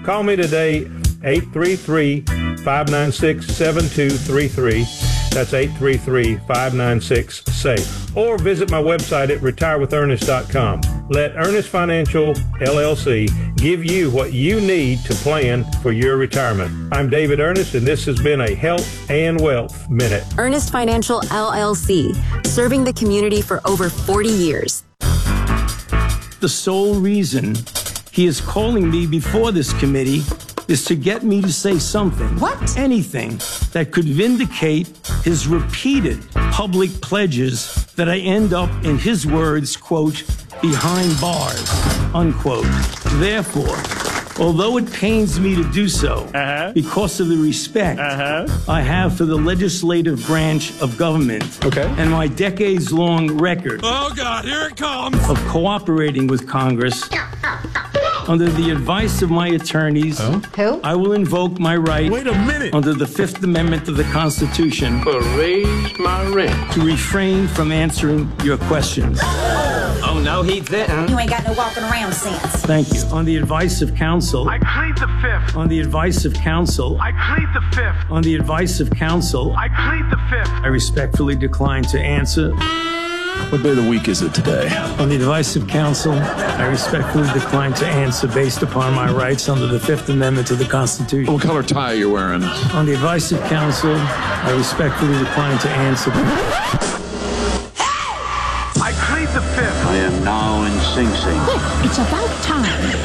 Call me today, 833-596-7233. That's 833-596-SAFE. Or visit my website at retirewithernest.com. Let Ernest Financial, LLC, give you what you need to plan for your retirement. I'm David Ernest, and this has been a Health and Wealth Minute. Ernest Financial, LLC, serving the community for over 40 years. The sole reason he is calling me before this committee is to get me to say something. What? Anything that could vindicate his repeated public pledges that I end up, in his words, quote, behind bars, unquote. Therefore, although it pains me to do so because of the respect I have for the legislative branch of government and my decades-long record oh God, here it comes. of cooperating with Congress, under the advice of my attorneys, I will invoke my right under the Fifth Amendment of the Constitution To raise my rent. to refrain from answering your questions. Oh, no, he didn't. You ain't got no walking around sense. Thank you. On the advice of counsel. I plead the Fifth. On the advice of counsel. I plead the Fifth. On the advice of counsel. I plead the Fifth. I respectfully decline to answer. What day of the week is it today? On the advice of counsel, I respectfully decline to answer based upon my rights under the Fifth Amendment to the Constitution. What color tie are you wearing? On the advice of counsel, I respectfully decline to answer. I plead the Fifth. I am now in Sing Sing. It's about time.